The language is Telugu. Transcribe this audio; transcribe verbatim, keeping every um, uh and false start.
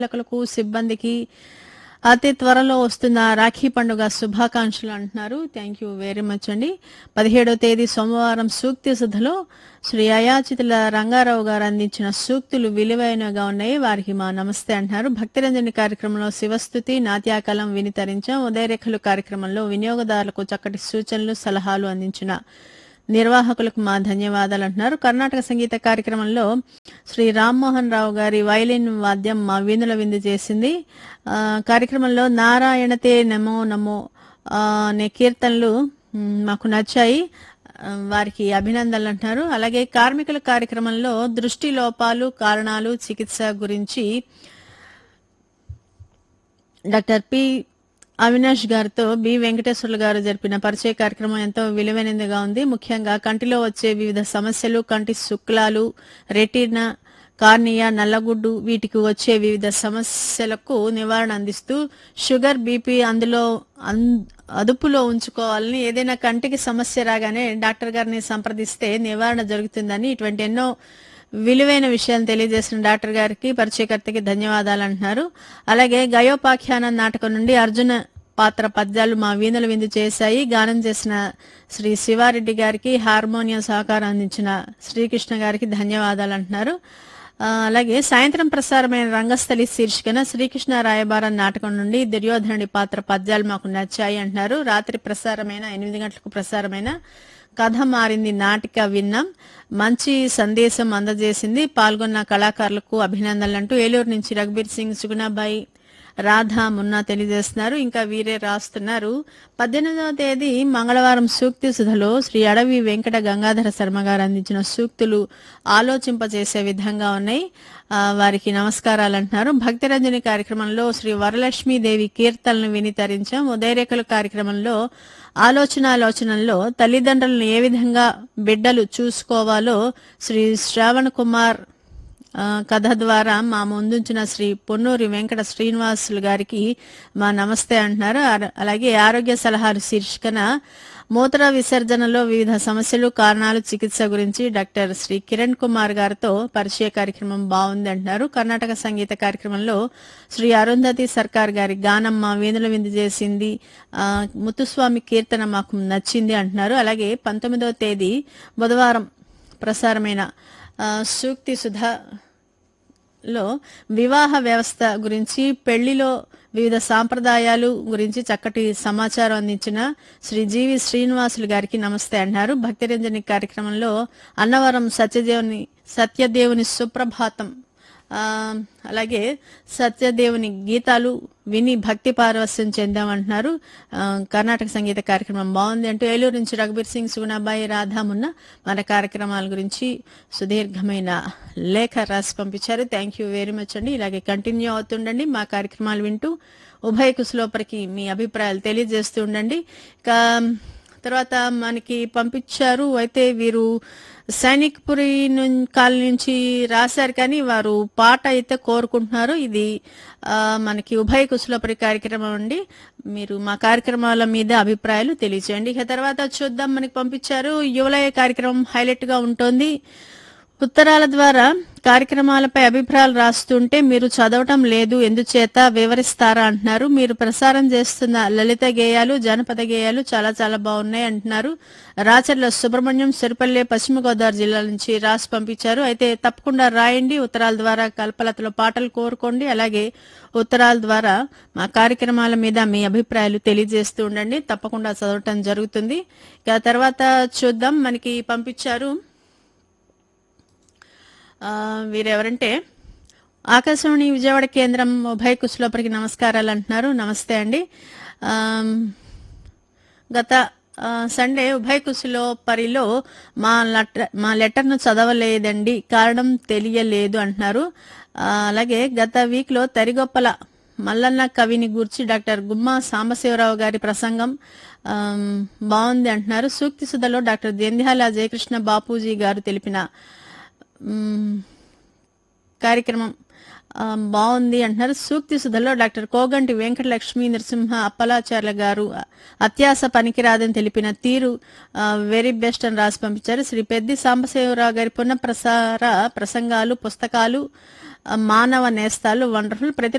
లకు సిబ్బందికి అతి త్వరలో వస్తున్న రాఖీ పండుగ శుభాకాంక్షలు అంటున్నారు. థ్యాంక్ యూ వెరీ మచ్ అండి. పదిహేడవ తేదీ సోమవారం సూక్తి సుధలో శ్రీ అయాచితుల రంగారావు గారు అందించిన సూక్తులు విలువైనగా ఉన్నాయి. వారికి మా నమస్తే అంటున్నారు. భక్తిరంజని కార్యక్రమంలో శివస్థుతి నాట్యాకలం వినితరించాం. ఉదయరేఖలు కార్యక్రమంలో వినియోగదారులకు చక్కటి సూచనలు సలహాలు అందించిన నిర్వాహకులకు మా ధన్యవాదాలు అంటున్నారు. కర్ణాటక సంగీత కార్యక్రమంలో శ్రీ రామ్మోహన్ రావు గారి వైలిన్ వాద్యం మా వీణుల విందు చేసింది. ఆ కార్యక్రమంలో నారాయణతే నమో నమో అనే కీర్తనలు మాకు నచ్చాయి. వారికి అభినందనలు అంటున్నారు. అలాగే కార్మికుల కార్యక్రమంలో దృష్టి లోపాలు కారణాలు చికిత్స గురించి డాక్టర్ పి అవినాష్ గారితో బి వెంకటేశ్వర్లు గారు జరిపిన పరిచయ కార్యక్రమం ఎంతో విలువైనదిగా ఉంది. ముఖ్యంగా కంటిలో వచ్చే వివిధ సమస్యలు, కంటి శుక్లాలు, రెటీనా, కార్నియా, నల్లగుడ్డు వీటికి వచ్చే వివిధ సమస్యలకు నివారణ అందిస్తూ షుగర్, బీపీ అందులో అదుపులో ఉంచుకోవాలని, ఏదైనా కంటికి సమస్య రాగానే డాక్టర్ గారిని సంప్రదిస్తే నివారణ జరుగుతుందని ఇటువంటి ఎన్నో విలువైన విషయాలు తెలియజేసిన డాక్టర్ గారికి పరిచయకర్తకి ధన్యవాదాలు అంటున్నారు. అలాగే గయోపాఖ్యాన నాటకం నుండి అర్జున పాత్ర పద్యాలు మా వీణుల విందు చేశాయి. గానం చేసిన శ్రీ శివారెడ్డి గారికి, హార్మోనియం సహకారం అందించిన శ్రీకృష్ణ గారికి ధన్యవాదాలు అంటున్నారు. అలాగే సాయంత్రం ప్రసారమైన రంగస్థలి శీర్షికన శ్రీకృష్ణ రాయబారం నాటకం నుండి దుర్యోధనుడి పాత్ర పద్యాలు మాకు నచ్చాయి అంటున్నారు. రాత్రి ప్రసారమైన ఎనిమిది గంటలకు ప్రసారమైన కథ మారింది నాటిక విన్నాం. మంచి సందేశం అందజేసింది. పాల్గొన్న కళాకారులకు అభినందనలు అంటూ ఏలూరు నుంచి రఘుబీర్ సింగ్, సుగుణాబాయి, రాధా, మున్నా తెలియజేస్తున్నారు. ఇంకా వీరే రాస్తున్నారు. పద్దెనిమిదవ తేదీ మంగళవారం సూక్తి సుధలో శ్రీ అడవి వెంకట గంగాధర శర్మ గారు అందించిన సూక్తులు ఆలోచింపజేసే విధంగా ఉన్నాయి. వారికి నమస్కారాలు అంటున్నారు. భక్తిరంజని కార్యక్రమంలో శ్రీ వరలక్ష్మీదేవి కీర్తనలను వినితరించాం. ఉదయరేఖలు కార్యక్రమంలో ఆలోచనాలోచనల్లో తల్లిదండ్రులను ఏ విధంగా బిడ్డలు చూసుకోవాలో శ్రీ శ్రావణ్ కుమార్ కథ ద్వారా మా ముందుంచిన శ్రీ పొన్నూరి వెంకట శ్రీనివాసులు గారికి మా నమస్తే అంటున్నారు. అలాగే ఆరోగ్య సలహాలు శీర్షికన మూత్ర విసర్జనలో వివిధ సమస్యలు, కారణాలు, చికిత్స గురించి డాక్టర్ శ్రీ కిరణ్ కుమార్ గారితో పరిచయ కార్యక్రమం బాగుంది అంటున్నారు. కర్ణాటక సంగీత కార్యక్రమంలో శ్రీ అరుంధతి సర్కార్ గారి గానం మా వీణుల విందు చేసింది. ఆ ముత్తుస్వామి కీర్తన మాకు నచ్చింది అంటున్నారు. అలాగే పంతొమ్మిదవ తేదీ బుధవారం ప్రసారమైన సూక్తి సుధలో వివాహ వ్యవస్థ గురించి, పెళ్లిలో వివిధ సాంప్రదాయాలు గురించి చక్కటి సమాచారం అందించిన శ్రీ జీవి శ్రీనివాసులు గారికి నమస్తే అంటున్నారు. భక్తిరంజని కార్యక్రమంలో అన్నవరం సత్యదేవుని సత్యదేవుని సుప్రభాతం, ఆ అలాగే సత్యదేవుని గీతాలు విని భక్తి పారవస్యం చెందామంటున్నారు. కర్ణాటక సంగీత కార్యక్రమం బాగుంది అంటూ ఏలూరు నుంచి రఘుబీర్ సింగ్, సుగుణాబాయి, రాధా, మున్న మన కార్యక్రమాల గురించి సుదీర్ఘమైన లేఖ రాసి పంపించారు. థ్యాంక్ యూ వెరీ మచ్ అండి. ఇలాగే కంటిన్యూ అవుతుండండి. మా కార్యక్రమాలు వింటూ ఉభయ కుశలోపరికి మీ అభిప్రాయాలు తెలియజేస్తూ ఉండండి. ఇక తర్వాత మనకి పంపించారు. అయితే వీరు సైనిక్ పురి కాలనీ నుంచి రాశారు, కానీ వారు పాట అయితే కోరుకుంటున్నారు. ఇది మనకి ఉభయ కుశలోపరి కార్యక్రమం అండి. మీరు మా కార్యక్రమాల మీద అభిప్రాయాలు తెలియచేయండి. ఇక తర్వాత చూద్దాం. మనకి పంపించారు. యువలయ కార్యక్రమం హైలైట్ గా ఉంటుంది. ఉత్తరాల ద్వారా కార్యక్రమాలపై అభిప్రాయాలు రాస్తుంటే మీరు చదవటం లేదు, ఎందుచేత వివరిస్తారా అంటున్నారు. మీరు ప్రసారం చేస్తున్న లలిత గేయాలు, జానపద గేయాలు చాలా చాలా బాగున్నాయి అంటున్నారు. రాచర్ల సుబ్రహ్మణ్యం, సిరిపల్లె, పశ్చిమ గోదావరి జిల్లా నుంచి రాసి పంపించారు. అయితే తప్పకుండా రాయండి. ఉత్తరాల ద్వారా కల్పలతలో పాటలు కోరుకోండి. అలాగే ఉత్తరాల ద్వారా మా కార్యక్రమాల మీద మీ అభిప్రాయాలు తెలియజేస్తూ ఉండండి. తప్పకుండా చదవటం జరుగుతుంది. ఇక తర్వాత చూద్దాం. మనకి పంపించారు వీరెవరంటే ఆకాశవాణి విజయవాడ కేంద్రం ఉభయ కుశలోపరికి నమస్కారాలు అంటున్నారు. నమస్తే అండి. గత సండే ఉభయ కుశలోపరిలో మా లెటర్ మా లెటర్ను చదవలేదండి, కారణం తెలియలేదు అంటున్నారు. అలాగే గత వీక్ లో తరిగొప్పల మల్లన్న కవిని గూర్చి డాక్టర్ గుమ్మా సాంబశివరావు గారి ప్రసంగం బాగుంది అంటున్నారు. సూక్తి సుధలో డాక్టర్ జంధ్యాల జయకృష్ణ బాపూజీ గారు తెలిపిన కార్యక్రమం బాగుంది అంటున్నారు. సూక్తి సుధలో డాక్టర్ కోగంటి వెంకట లక్ష్మీ నరసింహ అప్పలాచార్ల గారు అత్యాస పనికిరాదని తెలిపిన తీరు వెరీ బెస్ట్ అని రాసి పంపించారు. శ్రీ పెద్ది సాంబశివరావు గారి పునఃప్రసార ప్రసంగాలు, పుస్తకాలు ఆ, మానవ నేస్తాలు వండర్ఫుల్. ప్రతి